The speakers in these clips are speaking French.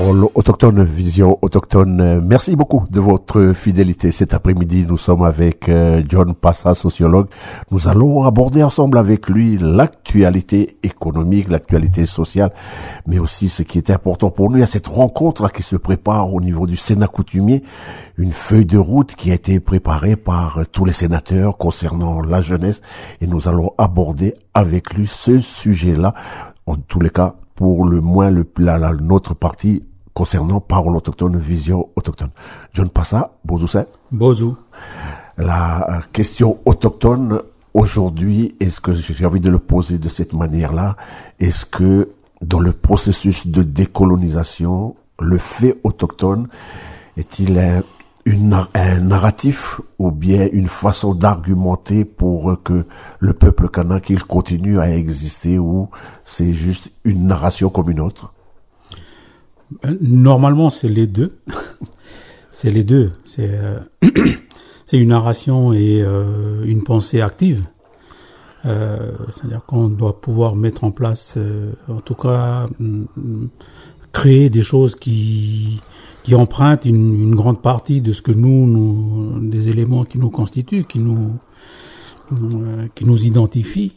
Parole autochtone, vision autochtone. Merci beaucoup de votre fidélité. Cet après-midi, nous sommes avec John Passa, sociologue. Nous allons aborder ensemble avec lui l'actualité économique, l'actualité sociale, mais aussi ce qui est important pour nous. Il y a cette rencontre qui se prépare au niveau du Sénat coutumier, une feuille de route qui a été préparée par tous les sénateurs concernant la jeunesse, et nous allons aborder avec lui ce sujet-là. En tous les cas, pour le moins notre partie concernant Parole autochtone, vision autochtone. John Passa, bonjour. Bonjour. La question autochtone aujourd'hui, est-ce que j'ai envie de le poser de cette manière-là, est-ce que dans le processus de décolonisation, le fait autochtone est-il un narratif ou bien une façon d'argumenter pour que le peuple kanak il continue à exister, ou c'est juste une narration comme une autre? Normalement, c'est les deux. C'est les deux. C'est une narration et une pensée active. C'est-à-dire qu'on doit pouvoir mettre en place, en tout cas, créer des choses qui empruntent une grande partie de ce que des éléments qui nous constituent, qui nous identifient.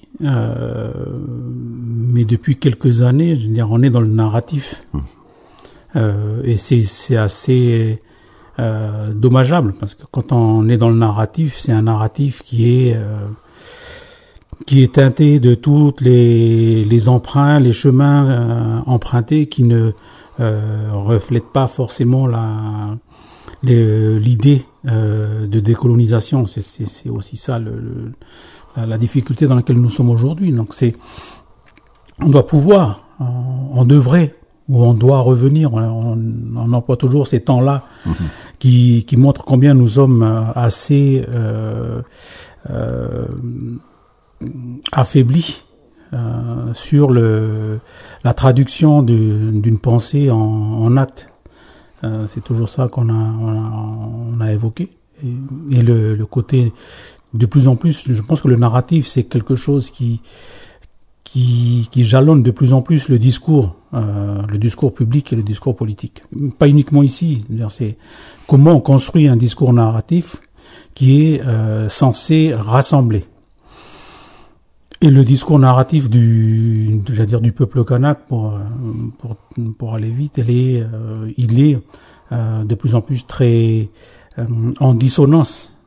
Mais depuis quelques années, je veux dire, on est dans le narratif. Et c'est assez dommageable, parce que quand on est dans le narratif, c'est un narratif qui est teinté de toutes les emprunts, les chemins empruntés qui ne reflètent pas forcément l'idée de décolonisation. C'est aussi ça la difficulté dans laquelle nous sommes aujourd'hui. Donc on doit pouvoir, on devrait, ou on doit revenir, on emploie toujours ces temps-là qui montrent combien nous sommes assez affaiblis sur la traduction d'une pensée en acte. C'est toujours ça qu'on a évoqué. Et le côté, de plus en plus, je pense que le narratif, c'est quelque chose qui jalonne de plus en plus le discours public et le discours politique. Pas uniquement ici. C'est comment on construit un discours narratif qui est censé rassembler. Et le discours narratif du peuple kanak, pour aller vite, il est de plus en plus très en dissonance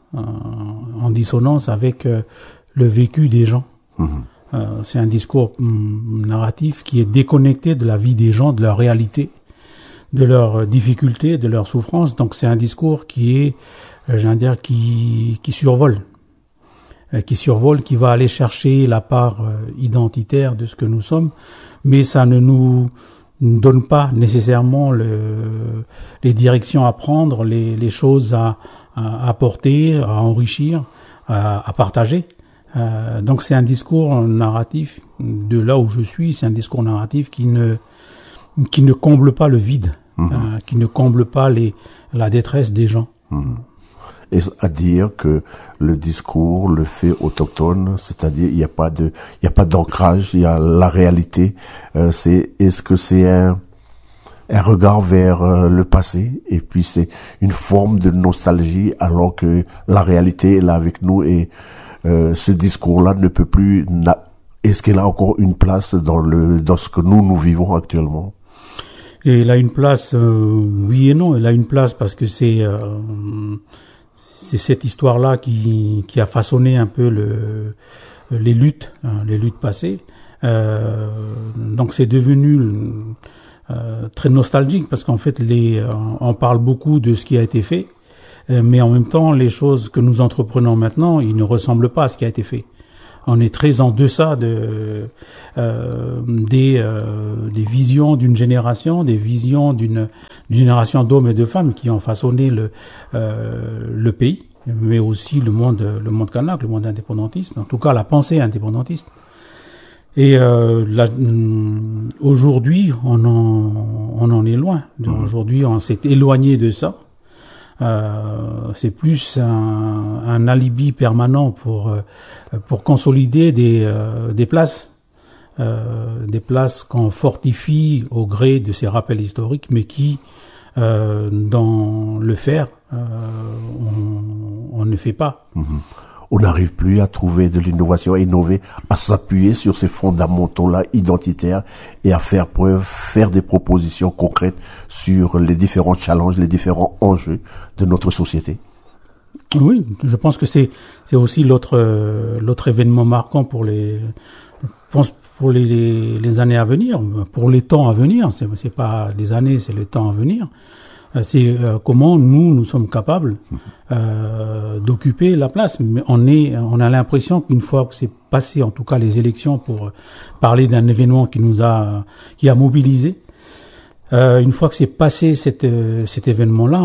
avec le vécu des gens. C'est un discours narratif qui est déconnecté de la vie des gens, de leur réalité, de leurs difficultés, de leurs souffrances. Donc c'est un discours qui survole. Qui va aller chercher la part identitaire de ce que nous sommes, mais ça ne nous donne pas nécessairement les directions à prendre, les choses à apporter, à enrichir, à partager. Donc c'est un discours narratif, de là où je suis, c'est un discours narratif qui ne comble pas le vide, qui ne comble pas la détresse des gens. Est-ce à dire que le discours, le fait autochtone, c'est-à-dire il n'y a pas d'ancrage, il y a la réalité. Est-ce que c'est un regard vers le passé, et puis c'est une forme de nostalgie, alors que la réalité est là avec nous, et ce discours-là ne peut plus. Est-ce qu'il a encore une place dans ce que nous vivons actuellement? Et il a une place, oui et non. Il a une place parce que c'est cette histoire-là qui a façonné un peu les luttes passées. Donc c'est devenu très nostalgique, parce qu'en fait on parle beaucoup de ce qui a été fait, mais en même temps les choses que nous entreprenons maintenant, ils ne ressemblent pas à ce qui a été fait. On est très en deçà des visions d'une génération, des visions d'une génération d'hommes et de femmes qui ont façonné le pays, mais aussi le monde kanak, le monde indépendantiste, en tout cas la pensée indépendantiste. Et aujourd'hui, on en est loin. Aujourd'hui, on s'est éloigné de ça. C'est plus un alibi permanent pour consolider des places des places qu'on fortifie au gré de ces rappels historiques, mais qui, dans le faire, on ne fait pas. On n'arrive plus à trouver de l'innovation, à innover, à s'appuyer sur ces fondamentaux-là identitaires et à faire des propositions concrètes sur les différents challenges, les différents enjeux de notre société. Oui, je pense que c'est aussi l'autre événement marquant pour les années à venir, pour les temps à venir. C'est pas des années, c'est le temps à venir. C'est comment nous sommes capables d'occuper la place. Mais on a l'impression qu'une fois que c'est passé, en tout cas les élections, pour parler d'un événement qui a mobilisé, une fois que c'est passé cet événement-là,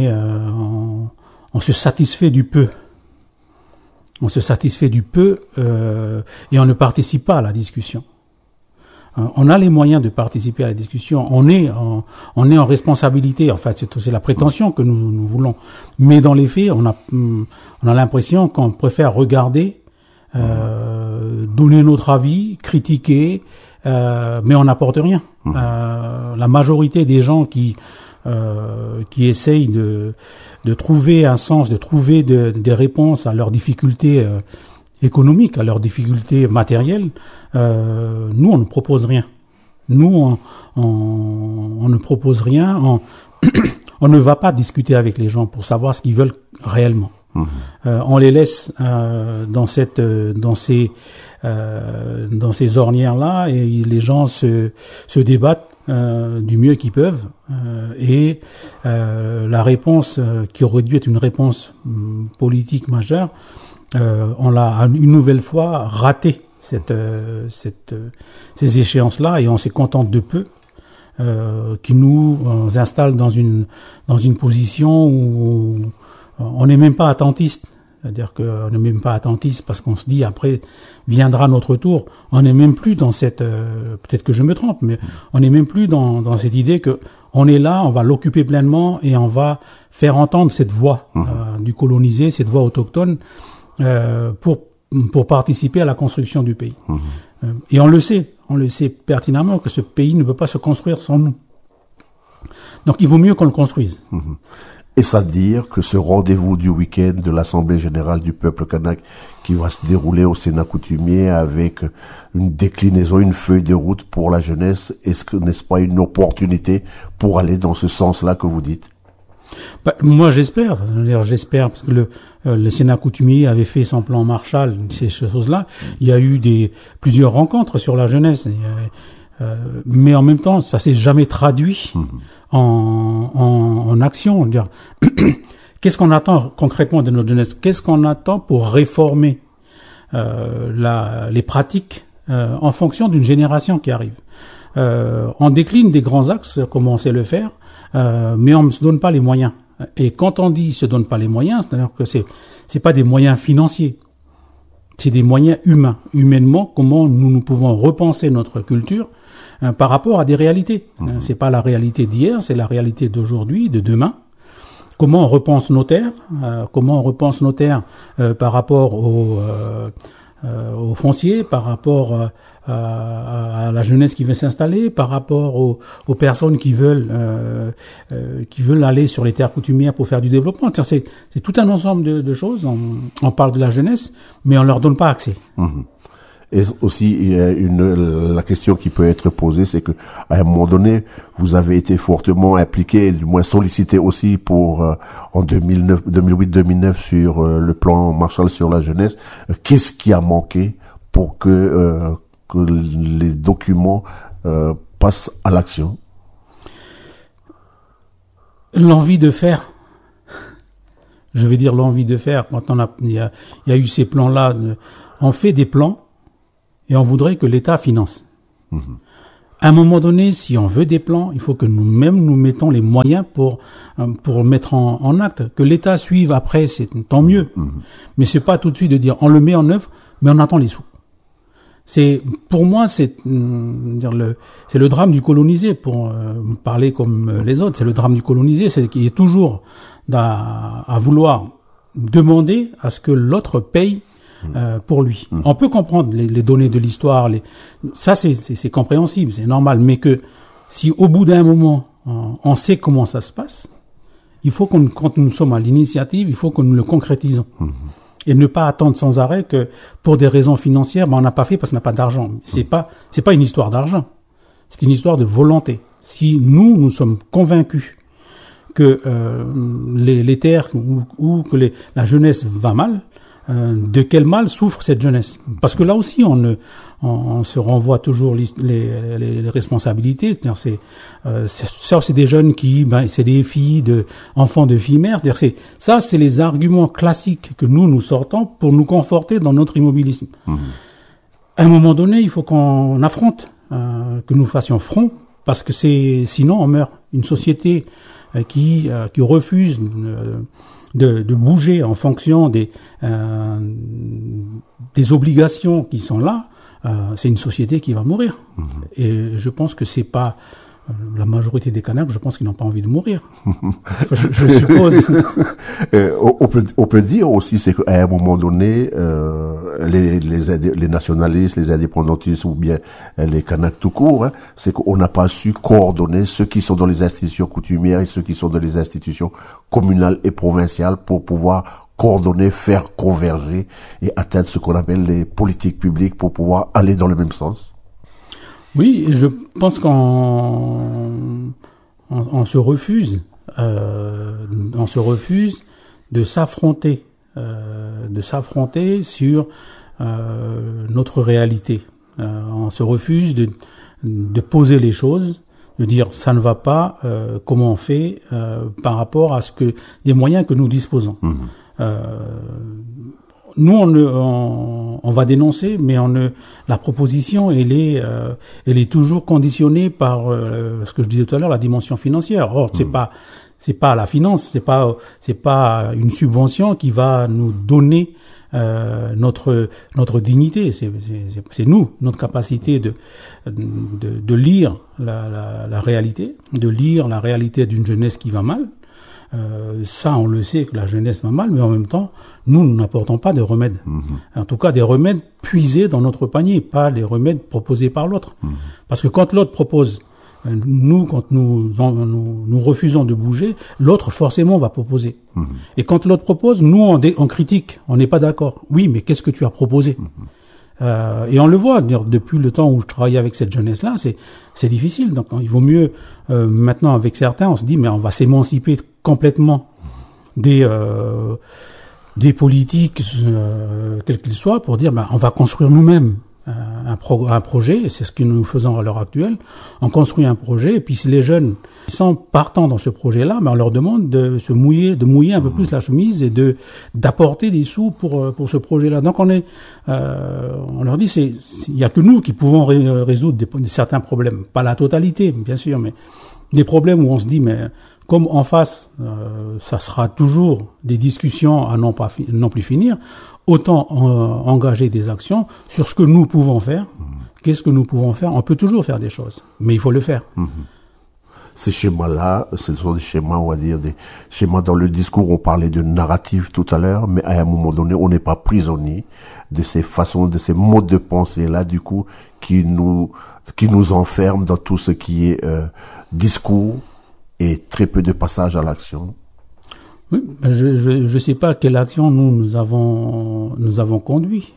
on se satisfait du peu. On se satisfait du peu et on ne participe pas à la discussion. On a les moyens de participer à la discussion. On est en responsabilité. En fait, c'est la prétention que nous voulons. Mais dans les faits, on a l'impression qu'on préfère regarder, donner notre avis, critiquer, mais on n'apporte rien. La majorité des gens qui essayent de trouver un sens, de trouver des réponses à leurs difficultés économiques, à leurs difficultés matérielles, nous on ne propose rien. Nous on ne propose rien. On ne va pas discuter avec les gens pour savoir ce qu'ils veulent réellement. On les laisse dans ces ornières-là et les gens se débattent du mieux qu'ils peuvent et la réponse qui aurait dû être une réponse politique majeure, on l'a une nouvelle fois raté ces échéances-là et on se contente de peu qui nous installe dans une position où on n'est même pas attentiste. C'est-à-dire qu'on n'est même pas attentiste parce qu'on se dit après viendra notre tour. On n'est même plus dans cette, peut-être que je me trompe, mais on n'est même plus dans cette idée que on est là, on va l'occuper pleinement et on va faire entendre cette voix du colonisé, cette voix autochtone pour participer à la construction du pays. Et on le sait pertinemment que ce pays ne peut pas se construire sans nous. Donc il vaut mieux qu'on le construise. Et ça veut dire que ce rendez-vous du week-end de l'Assemblée générale du peuple kanak qui va se dérouler au Sénat coutumier avec une déclinaison, une feuille de route pour la jeunesse, n'est-ce pas une opportunité pour aller dans ce sens-là que vous dites? Moi j'espère parce que le Sénat coutumier avait fait son plan Marshall, ces choses-là. Il y a eu plusieurs rencontres sur la jeunesse. Mais en même temps, ça s'est jamais traduit en action. Dire, qu'est-ce qu'on attend concrètement de notre jeunesse? Qu'est-ce qu'on attend pour réformer les pratiques en fonction d'une génération qui arrive? On décline des grands axes, comme on sait le faire, mais on ne se donne pas les moyens. Et quand on dit se donne pas les moyens, c'est-à-dire que c'est pas des moyens financiers. C'est des moyens humains. Humainement, comment nous pouvons repenser notre culture par rapport à des réalités. C'est pas la réalité d'hier, c'est la réalité d'aujourd'hui, de demain. Comment on repense nos terres, par rapport au foncier, par rapport à la jeunesse qui veut s'installer, par rapport aux personnes qui veulent aller sur les terres coutumières pour faire du développement. C'est tout un ensemble de choses. On parle de la jeunesse, mais on leur donne pas accès. Et aussi, la question qui peut être posée, c'est que, à un moment donné, vous avez été fortement impliqué, du moins sollicité aussi pour, en 2008-2009 sur le plan Marshall sur la jeunesse. Qu'est-ce qui a manqué pour que les documents, passent à l'action? L'envie de faire. Je vais dire l'envie de faire. Quand il y a eu ces plans-là, on fait des plans, et on voudrait que l'État finance. À un moment donné, si on veut des plans, il faut que nous-mêmes nous mettons les moyens pour mettre en acte. Que l'État suive après, c'est tant mieux. Mais c'est pas tout de suite de dire on le met en œuvre, mais on attend les sous. Pour moi, c'est le drame du colonisé, pour parler comme les autres. C'est le drame du colonisé, c'est qu'il est toujours à vouloir demander à ce que l'autre paye pour lui. On peut comprendre les données de l'histoire, ça c'est compréhensible, c'est normal, mais que si au bout d'un moment on sait comment ça se passe, il faut quand nous sommes à l'initiative, il faut que nous le concrétisons. Et ne pas attendre sans arrêt que pour des raisons financières, on n'a pas fait parce qu'on n'a pas d'argent. C'est pas une histoire d'argent, c'est une histoire de volonté. Si nous sommes convaincus que les terres ou que la jeunesse va mal, de quel mal souffre cette jeunesse? Parce que là aussi, on se renvoie toujours les responsabilités. C'est des jeunes c'est des filles enfants de filles mères. C'est les arguments classiques que nous sortons pour nous conforter dans notre immobilisme. À un moment donné, il faut qu'on affronte, que nous fassions front, parce que sinon on meurt. Une société qui refuse de bouger en fonction des obligations qui sont là, c'est une société qui va mourir. Et je pense que c'est pas la majorité des Kanaks, je pense qu'ils n'ont pas envie de mourir. Je suppose. On peut dire aussi, c'est qu'à un moment donné, les nationalistes, les indépendantistes ou bien les Kanaks tout court, c'est qu'on n'a pas su coordonner ceux qui sont dans les institutions coutumières et ceux qui sont dans les institutions communales et provinciales pour pouvoir coordonner, faire converger et atteindre ce qu'on appelle les politiques publiques pour pouvoir aller dans le même sens. Oui, je pense qu'on se refuse, de s'affronter sur notre réalité. On se refuse de poser les choses, de dire ça ne va pas, comment on fait par rapport à des moyens que nous disposons. Nous, on va dénoncer, mais la proposition, elle est toujours conditionnée par ce que je disais tout à l'heure, la dimension financière. Or, c'est pas la finance, c'est pas une subvention qui va nous donner notre dignité. C'est nous, notre capacité de lire la réalité, de lire la réalité d'une jeunesse qui va mal. Ça, on le sait que la jeunesse va mal, mais en même temps, nous n'apportons pas de remèdes. En tout cas, des remèdes puisés dans notre panier, pas les remèdes proposés par l'autre. Parce que quand l'autre propose, quand nous refusons de bouger, l'autre forcément va proposer. Et quand l'autre propose, nous on critique, on n'est pas d'accord. Oui, mais qu'est-ce que tu as proposé? Et on le voit, depuis le temps où je travaille avec cette jeunesse-là, c'est difficile. Donc, il vaut mieux, maintenant, avec certains, on se dit, mais on va s'émanciper complètement des politiques, quels qu'ils soient, pour dire, on va construire nous-mêmes un projet, et c'est ce que nous faisons à l'heure actuelle. On construit un projet, et puis si les jeunes sont partants dans ce projet-là, on leur demande de mouiller un peu plus la chemise et d'apporter des sous pour ce projet-là. Donc on leur dit, il y a que nous qui pouvons résoudre certains problèmes, pas la totalité, bien sûr, mais des problèmes où on se dit, mais comme en face, ça sera toujours des discussions à non plus finir, autant engager des actions sur ce que nous pouvons faire. Qu'est-ce que nous pouvons faire? On peut toujours faire des choses, mais il faut le faire. Ces schémas-là, ce sont des schémas, on va dire, des schémas dans le discours. On parlait de narrative tout à l'heure, mais à un moment donné, on n'est pas prisonnier de ces façons, de ces modes de pensée-là, du coup, qui nous enferment dans tout ce qui est discours et très peu de passage à l'action. Oui, je sais pas quelle action nous avons conduit.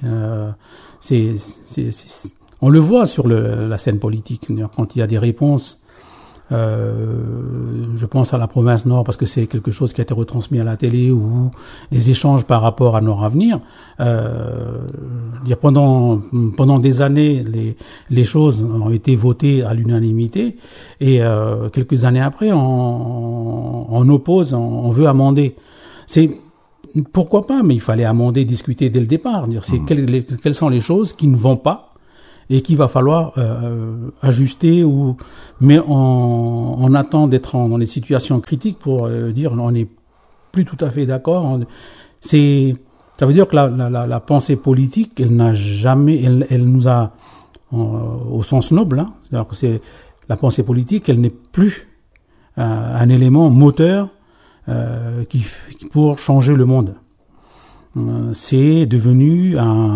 On le voit sur la scène politique quand il y a des réponses. Je pense à la province Nord parce que c'est quelque chose qui a été retransmis à la télé ou des échanges par rapport à Nord Avenir. Pendant des années, les choses ont été votées à l'unanimité et quelques années après, on oppose, on veut amender. Pourquoi pas, mais il fallait amender, discuter dès le départ, dire quelles sont les choses qui ne vont pas et qu'il va falloir ajuster mais on attend d'être dans des situations critiques pour dire on n'est plus tout à fait d'accord. Ça veut dire que la pensée politique, elle n'a jamais, elle nous a au sens noble, c'est-à-dire que la pensée politique, elle n'est plus un élément moteur pour changer le monde. c'est devenu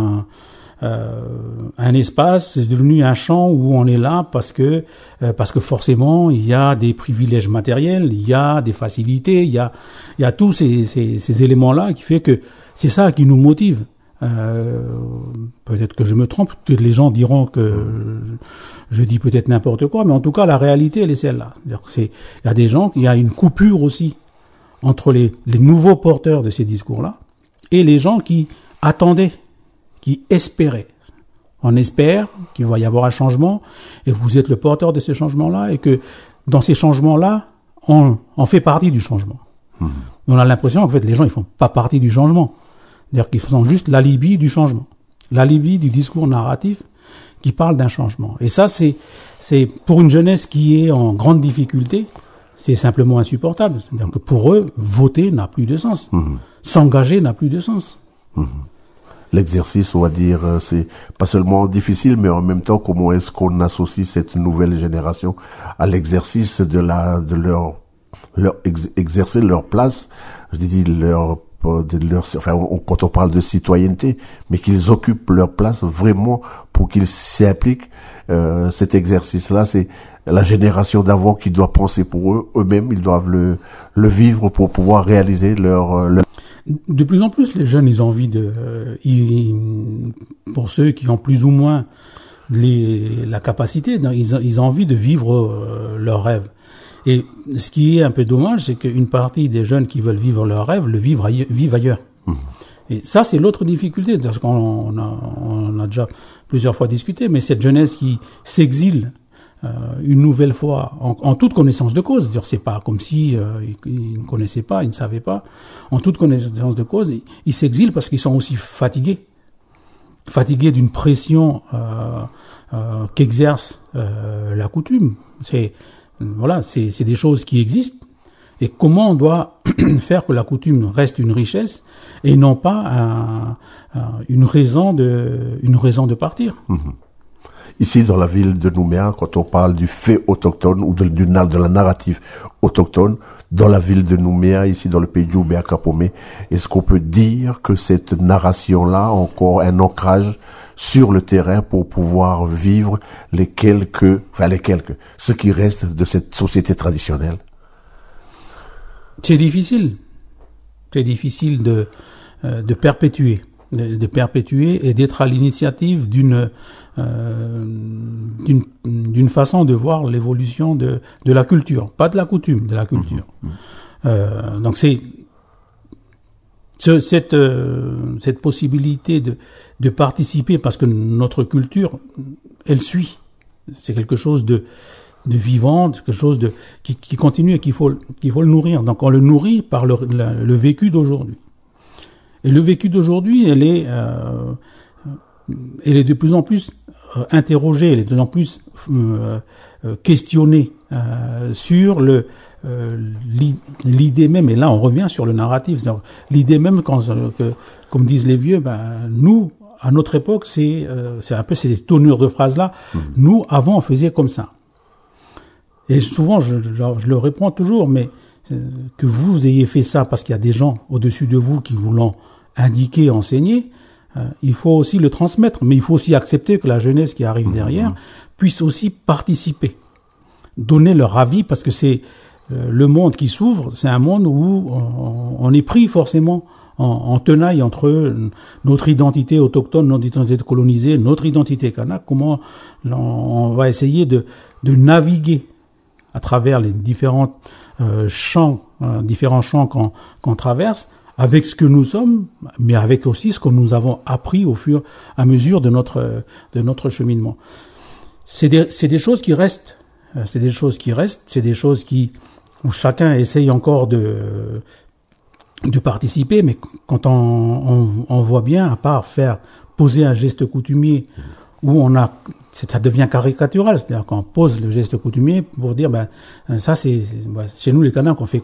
un espace, c'est devenu un champ où on est là parce que forcément il y a des privilèges matériels, il y a des facilités, il y a tous ces éléments-là qui fait que c'est ça qui nous motive. Peut-être que je me trompe, peut-être les gens diront que je dis peut-être n'importe quoi, mais en tout cas la réalité elle est celle-là. C'est-à-dire que il y a des gens, il y a une coupure aussi entre les nouveaux porteurs de ces discours-là et les gens qui attendaient, qui espéraient. On espère qu'il va y avoir un changement et vous êtes le porteur de ce changement-là et que dans ces changements-là, on fait partie du changement. On a l'impression qu'en fait les gens ils font pas partie du changement. C'est-à-dire qu'ils sont juste l'alibi du changement. L'alibi du discours narratif qui parle d'un changement. Et ça, c'est pour une jeunesse qui est en grande difficulté, c'est simplement insupportable. C'est-à-dire que pour eux, voter n'a plus de sens. S'engager n'a plus de sens. L'exercice, on va dire, c'est pas seulement difficile, mais en même temps, comment est-ce qu'on associe cette nouvelle génération à l'exercice de leur exercer leur place, je dis quand on parle de citoyenneté, mais qu'ils occupent leur place vraiment pour qu'ils s'impliquent. Cet exercice-là, c'est la génération d'avant qui doit penser pour eux-mêmes, ils doivent le vivre pour pouvoir réaliser leur... De plus en plus, les jeunes, ils ont envie pour ceux qui ont plus ou moins la capacité, ils ont envie de vivre leurs rêves. Et ce qui est un peu dommage, c'est qu'une partie des jeunes qui veulent vivre leurs rêves vivent ailleurs. Et ça, c'est l'autre difficulté, parce qu'on a déjà plusieurs fois discuté, mais cette jeunesse qui s'exile une nouvelle fois en toute connaissance de cause, c'est pas comme si ils ne connaissaient pas, ils ne savaient pas, en toute connaissance de cause, ils s'exilent parce qu'ils sont aussi fatigués d'une pression qu'exerce la coutume. C'est des choses qui existent. Et comment on doit faire que la coutume reste une richesse et non pas une raison de partir. Ici, dans la ville de Nouméa, quand on parle du fait autochtone ou de la narrative autochtone, dans la ville de Nouméa, ici dans le pays de Djoubéa-Kapomé, est-ce qu'on peut dire que cette narration-là a encore un ancrage sur le terrain pour pouvoir vivre ce qui reste de cette société traditionnelle? C'est difficile. C'est difficile de perpétuer. De perpétuer et d'être à l'initiative d'une façon de voir l'évolution de la culture, pas de la coutume, de la culture. Donc c'est cette possibilité de participer, parce que notre culture, elle suit. C'est quelque chose de vivant, quelque chose qui continue et qu'il faut le nourrir. Donc on le nourrit par le vécu d'aujourd'hui. Et le vécu d'aujourd'hui, elle est de plus en plus interrogée, elle est de plus en plus questionnée sur l'idée même. Et là, on revient sur le narratif. L'idée même, comme disent les vieux, nous, à notre époque, c'est un peu ces tournures de phrases là. Nous, avant, on faisait comme ça. Et souvent, je le réponds toujours, mais que vous ayez fait ça parce qu'il y a des gens au-dessus de vous qui vous l'ont indiqué, enseigné, il faut aussi le transmettre, mais il faut aussi accepter que la jeunesse qui arrive derrière puisse aussi participer, donner leur avis, parce que c'est le monde qui s'ouvre, c'est un monde où on est pris forcément en tenaille entre notre identité autochtone, notre identité colonisée, notre identité kanak, comment on va essayer de naviguer à travers les différents champs qu'on traverse, avec ce que nous sommes, mais avec aussi ce que nous avons appris au fur et à mesure de notre cheminement. C'est des choses qui restent. C'est des choses où chacun essaye encore de participer, mais quand on voit bien, à part poser un geste coutumier où ça devient caricatural, c'est-à-dire qu'on pose le geste coutumier pour dire, ça c'est chez nous les Kanaks on fait